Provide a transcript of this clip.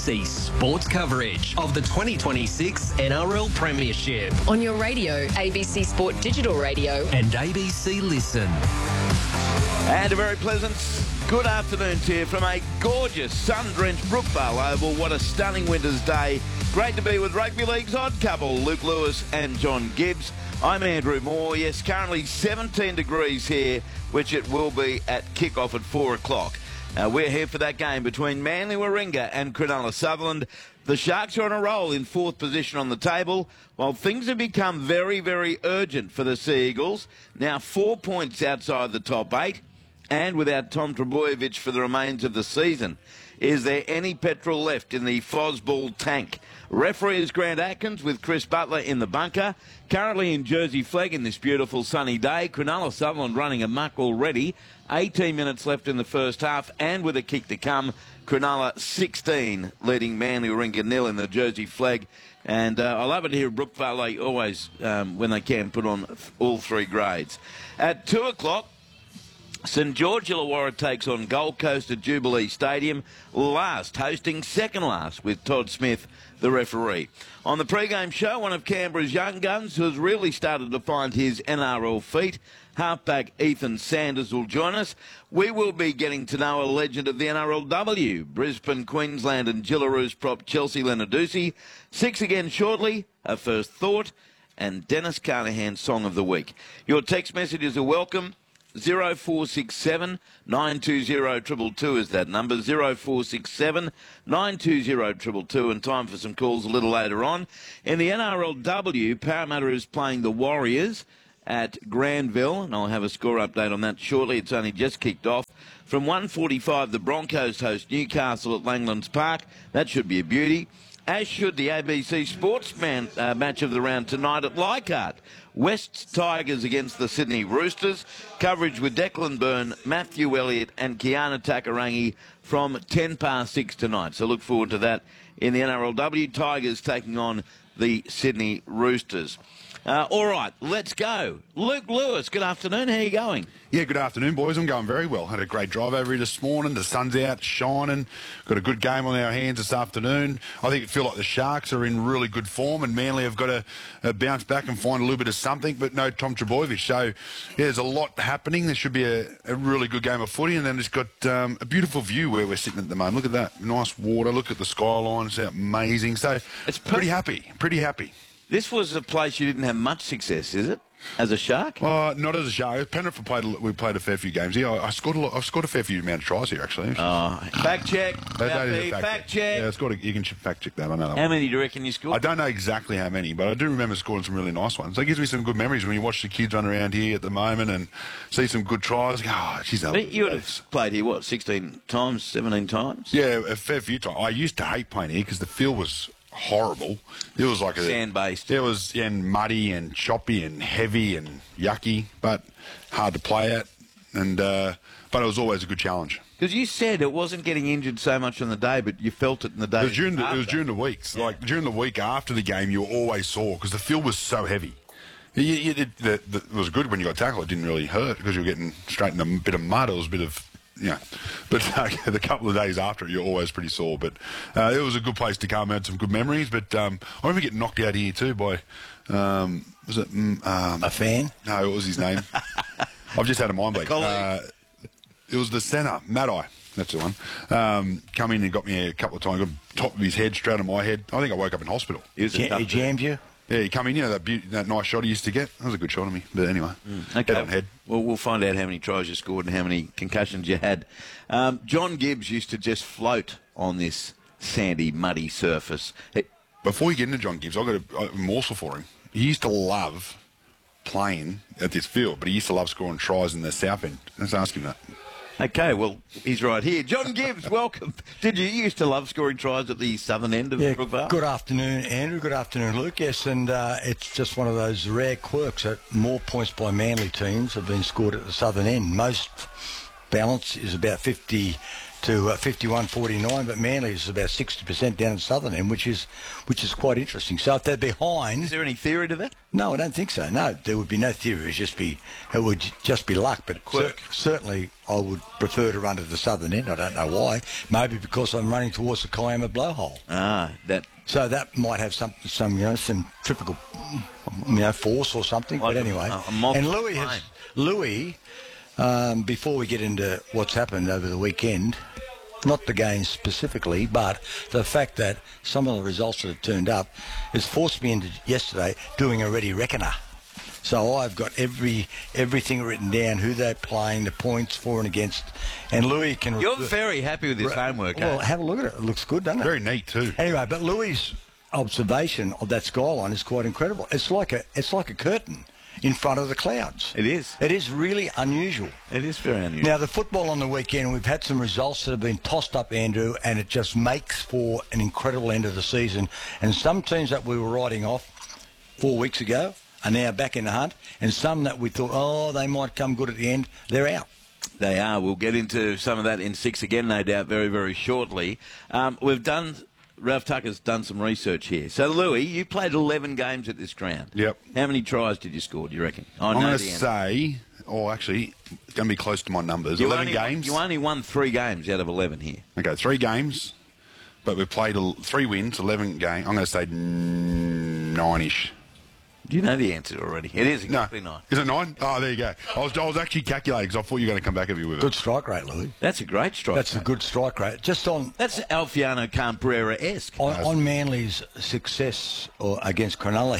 ABC sports coverage of the 2026 NRL Premiership On your radio, ABC Sport Digital Radio. and ABC Listen. And a very pleasant good afternoon to you from a gorgeous sun-drenched Brookvale Oval. What a stunning winter's day. Great to be with Rugby League's odd couple, Luke Lewis and John Gibbs. I'm Andrew Moore. Yes, currently 17 degrees here, which it will be at kick-off at 4 o'clock. We're here for that game between Manly Warringah and Cronulla Sutherland. The Sharks are on a roll in fourth position on the table, while things have become very, very urgent for the Sea Eagles. Now 4 points outside the top 8, and without Tom Trbojevic for the remains of the season. Is there any petrol left in the Fosball tank? Referee is Grant Atkins with Chris Butler in the bunker. Currently in Jersey Flegg in this beautiful sunny day. Cronulla Sutherland running amok already. 18 minutes left in the first half, and with a kick to come, Cronulla 16 leading Manly Warringah 0 in the Jersey Flegg. And I love it here at Brookvale. They always, when they can, put on all three grades. At 2 o'clock, St George Illawarra takes on Gold Coast at Jubilee Stadium, last hosting second last with Todd Smith, the referee. On the pre-game show, one of Canberra's young guns who has really started to find his NRL feet, halfback Ethan Sanders, will join us. We will be getting to know a legend of the NRLW, Brisbane, Queensland and Gillaroos prop Chelsea Lenarduzzi. 6 again shortly, a first thought, and Dennis Carnahan's Song of the Week. Your text messages are welcome. 0467 920 222 is that number, 0467 920 222, and time for some calls a little later on. In the NRLW, Parramatta is playing the Warriors at Granville, and I'll have a score update on that shortly. It's only just kicked off. From 1:45, the Broncos host Newcastle at Langlands Park. That should be a beauty. As should the ABC Sportsman match of the round tonight at Leichhardt. West's Tigers against the Sydney Roosters. Coverage with Declan Byrne, Matthew Elliott and Kiana Takarangi from 6 tonight. So look forward to that in the NRLW. Tigers taking on the Sydney Roosters. All right, let's go. Luke Lewis, good afternoon. How are you going? Yeah, good afternoon, boys. I'm going very well. Had a great drive over here this morning. The sun's out, shining. Got a good game on our hands this afternoon. I think it feels like the Sharks are in really good form, and Manly have got to bounce back and find a little bit of something, but no Tom Trbojevic. So, yeah, there's a lot happening. There should be a really good game of footy, and then it's got a beautiful view where we're sitting at the moment. Look at that. Nice water. Look at the skyline. It's amazing. So, it's pretty happy. Pretty happy. This was a place you didn't have much success, is it? As a Shark? Not as a Shark. Penrith we played a fair few games here. I've scored a fair few amount of tries here, actually. Fact check. Fact check. Yeah, you can fact check that. I know that. How many do you reckon you scored? I don't know exactly how many, but I do remember scoring some really nice ones. That gives me some good memories when you watch the kids run around here at the moment and see some good tries. Oh, geez, you would have played here, what, 16 times, 17 times? Yeah, a fair few times. I used to hate playing here because the field was horrible. It was like sand-based. It was muddy and choppy and heavy and yucky, but hard to play at. And but it was always a good challenge. Because you said it wasn't getting injured so much on the day, but you felt it in the day. It was during the weeks. Yeah. Like during the week after the game, you were always sore because the field was so heavy. It was good when you got tackled. It didn't really hurt because you were getting straight in a bit of mud. It was a bit of but the couple of days after it, you're always pretty sore. But it was a good place to come. I had some good memories. But I remember getting knocked out here too by, was it a fan? No, what was his name? I've just had a mind blank. It was the centre, Maddie. That's the one. Come in and got me a couple of times. Got top of his head straight on my head. I think I woke up in hospital. He jammed you? Yeah, he come in, that nice shot he used to get. That was a good shot on me. But anyway, okay. Head on head. Well, we'll find out how many tries you scored and how many concussions you had. John Gibbs used to just float on this sandy, muddy surface. Before you get into John Gibbs, I've got a morsel for him. He used to love playing at this field, but he used to love scoring tries in the south end. Let's ask him that. Okay, well, he's right here. John Gibbs, welcome. Did you used to love scoring tries at the southern end of Brookvale? Good afternoon, Andrew. Good afternoon, Luke. Yes, and it's just one of those rare quirks that more points by Manly teams have been scored at the southern end. Most balance is about 50 to 51-49, but Manly is about 60% down at Southern End, which is quite interesting. So if they're behind, Is there any theory to that? no, I don't think so. No, there would be no theory. It would just be luck. But certainly, I would prefer to run to the Southern End. I don't know why. Maybe because I'm running towards the Kiama blowhole. So that might have some centrifugal, force or something. Like but anyway, and Louis, before we get into what's happened over the weekend, not the game specifically, but the fact that some of the results that have turned up has forced me into yesterday doing a ready reckoner. So I've got everything written down, who they're playing, the points for and against, and Louis can... You're very happy with this homework, Well, have a look at it. It looks good, doesn't it? Very neat too. Anyway, but Louis' observation of that skyline is quite incredible. It's like a curtain in front of the clouds. It is. It is really unusual. It is very unusual. Now, the football on the weekend, we've had some results that have been tossed up, Andrew, and it just makes for an incredible end of the season. And some teams that we were writing off 4 weeks ago are now back in the hunt, and some that we thought, they might come good at the end, they're out. They are. We'll get into some of that in 6 again, no doubt, very, very shortly. Ralph Tucker's done some research here. So, Louis, you played 11 games at this ground. Yep. How many tries did you score, do you reckon? I'm going to say, actually, it's going to be close to my numbers. 11 games. You only won 3 games out of 11 here. Okay, 3 games, but we played 3 wins, 11 games. I'm going to say 9-ish. Do you know the answer already? It is exactly 9. Is it 9? Oh, there you go. I was actually calculating because I thought you were going to come back at me with it. Good strike rate, Louis. That's a great strike That's rate. a good strike rate. Just on... That's Alfiano Camprera-esque. On Manly's success against Cronulla